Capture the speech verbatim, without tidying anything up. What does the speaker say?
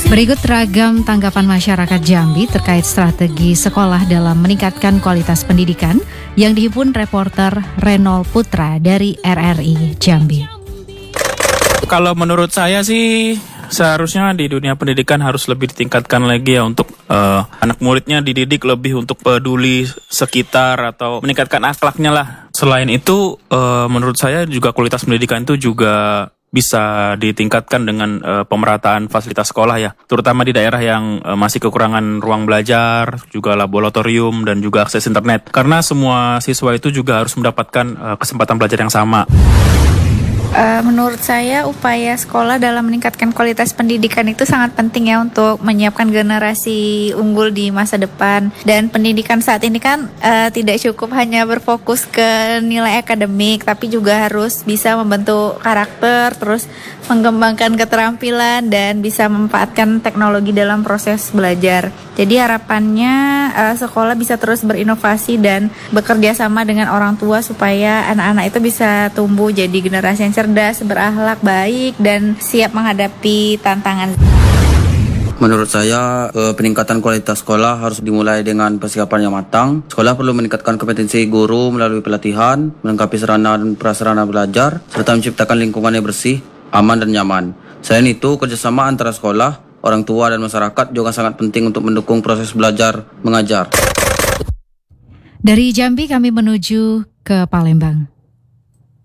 Berikut ragam tanggapan masyarakat Jambi terkait strategi sekolah dalam meningkatkan kualitas pendidikan yang dihimpun reporter Renol Putra dari R R I Jambi. Kalau menurut saya sih seharusnya di dunia pendidikan harus lebih ditingkatkan lagi ya untuk uh, anak muridnya dididik lebih untuk peduli sekitar atau meningkatkan akhlaknya lah. Selain itu uh, menurut saya juga kualitas pendidikan itu juga bisa ditingkatkan dengan uh, pemerataan fasilitas sekolah ya, terutama di daerah yang uh, masih kekurangan ruang belajar, juga laboratorium dan juga akses internet. Karena semua siswa itu juga harus mendapatkan uh, kesempatan belajar yang sama. Uh, menurut saya upaya sekolah dalam meningkatkan kualitas pendidikan itu sangat penting ya untuk menyiapkan generasi unggul di masa depan. Dan pendidikan saat ini kan uh, tidak cukup hanya berfokus ke nilai akademik, tapi juga harus bisa membentuk karakter, terus mengembangkan keterampilan dan bisa memanfaatkan teknologi dalam proses belajar. Jadi harapannya uh, sekolah bisa terus berinovasi dan bekerja sama dengan orang tua supaya anak-anak itu bisa tumbuh jadi generasi yang cerdas, berakhlak baik, dan siap menghadapi tantangan. Menurut saya, peningkatan kualitas sekolah harus dimulai dengan persiapan yang matang. Sekolah perlu meningkatkan kompetensi guru melalui pelatihan, melengkapi sarana dan prasarana belajar, serta menciptakan lingkungan yang bersih, aman, dan nyaman. Selain itu, kerjasama antara sekolah, orang tua, dan masyarakat juga sangat penting untuk mendukung proses belajar mengajar. Dari Jambi kami menuju ke Palembang.